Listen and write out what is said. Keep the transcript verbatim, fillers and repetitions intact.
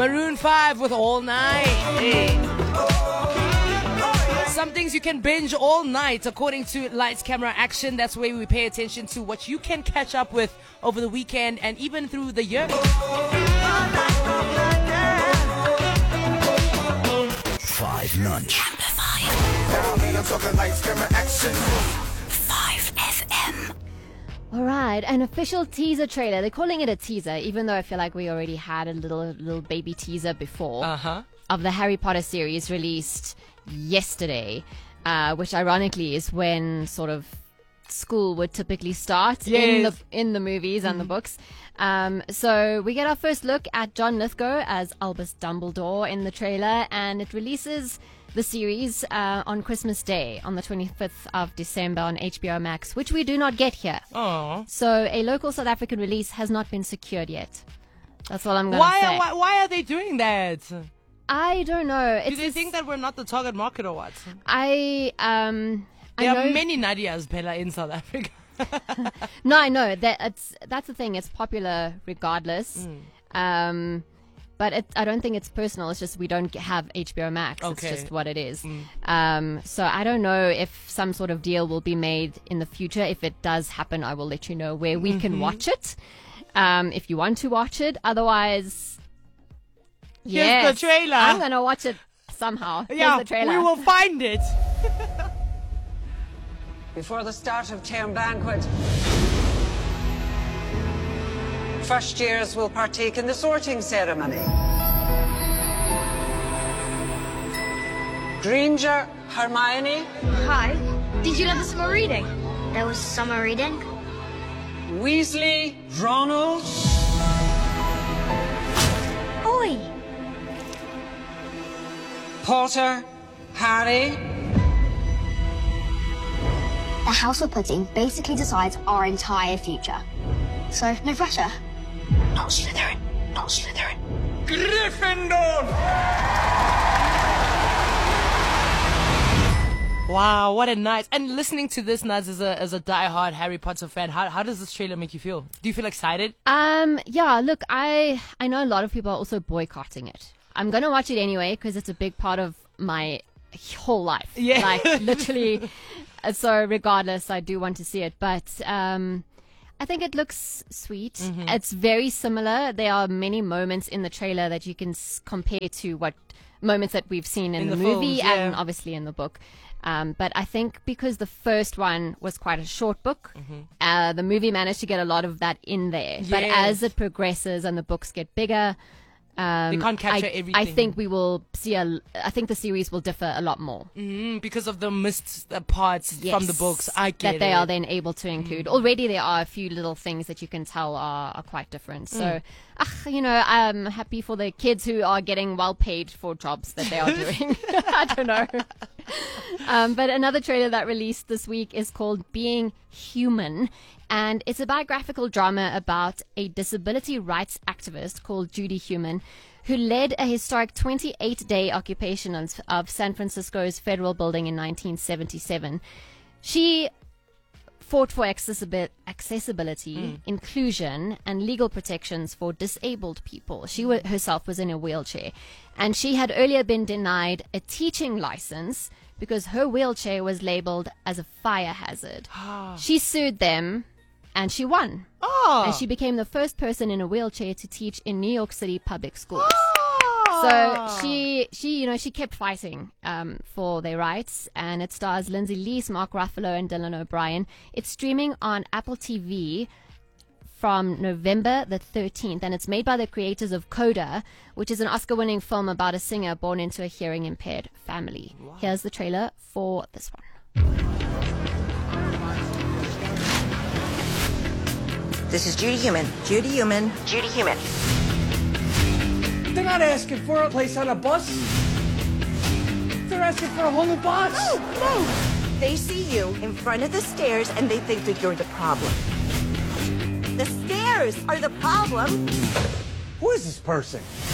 Maroon five with All Night. Hey. Some things you can binge all night, according to Lights, Camera, Action. That's where we pay attention to what you can catch up with over the weekend and even through the year. Five Lunch. Amplify. Now I'm talking Lights, Camera, Action. Five F M. All right, an official teaser trailer. They're calling it a teaser, even though I feel like we already had a little little baby teaser before Uh-huh. of the Harry Potter series released yesterday, uh, which ironically is when sort of school would typically start in the Yes. in the movies and the books. Um, so we get our first look at John Lithgow as Albus Dumbledore in the trailer, and it releases the series uh, on Christmas Day on the twenty-fifth of December on H B O Max, which we do not get here. Oh. So a local South African release has not been secured yet. That's all I'm going to Why, say. why, why are they doing that? I don't know. Do It's they just- think that we're not the target market or what? I um I There know are many Nadias, Bella, in South Africa. No, I know that it's that's the thing. It's popular regardless. Mm. Um, but it, I don't think it's personal. It's just we don't g- have H B O Max. Okay. It's just what it is. Mm. Um, so I don't know if some sort of deal will be made in the future. If it does happen, I will let you know where we Mm-hmm. can watch it. Um, if you want to watch it, otherwise, Here's yes, the trailer. I'm gonna watch it somehow. Yeah, Here's the trailer. we will find it. Before the start of term banquet, first years will partake in the sorting ceremony. Granger, Hermione, Hi. Did you love the summer reading? There was summer reading? Weasley, Ronald, Oi! Potter, Harry. The house we're putting basically decides our entire future. So, no pressure. Not Slytherin. Not Slytherin. Wow, what a night. And listening to this, Naz, as a, as a diehard Harry Potter fan, how, how does this trailer make you feel? Do you feel excited? Um, yeah, look, I I know a lot of people are also boycotting it. I'm going to watch it anyway because it's a big part of my whole life. Yeah. Like, literally. uh, So, regardless, I do want to see it. But um, I think it looks sweet. Mm-hmm. It's very similar. There are many moments in the trailer that you can s- compare to what moments that we've seen in, In the, the movie films, yeah. and obviously in the book. Um, but I think because the first one was quite a short book, uh, the movie managed to get a lot of that in there. But Yes. as it progresses and the books get bigger, um, They can't capture I, everything. I think we will see a. I think the series will differ a lot more. Mm, because of the missed uh, parts from the Yes, books. I get that they it. are then able to include. Already there are a few little things that you can tell are, are quite different. So, ah, you know, I'm happy for the kids who are getting well paid for jobs that they are doing. I don't know. Um, but another trailer that released this week is called Being Human. And it's a biographical drama about a disability rights activist called Judy Human, who led a historic twenty-eight day occupation of, of San Francisco's federal building in nineteen seventy-seven. She fought for accessibi- accessibility, inclusion, and legal protections for disabled people. She wa herself was in a wheelchair, and she had earlier been denied a teaching license because her wheelchair was labeled as a fire hazard. She sued them, and she won. Oh. And she became the first person in a wheelchair to teach in New York City public schools. Oh. So she, she, you know, she kept fighting um, for their rights, and it stars Lindsay Lees, Mark Ruffalo, and Dylan O'Brien. It's streaming on Apple T V from November the thirteenth, and it's made by the creators of Coda, which is an Oscar-winning film about a singer born into a hearing-impaired family. Here's the trailer for this one. This is Judy Human. Judy Human. Judy Human. They're not asking for a place on a bus. They're asking for a whole new box. No, no. They see you in front of the stairs and they think that you're the problem. The stairs are the problem. Who is this person?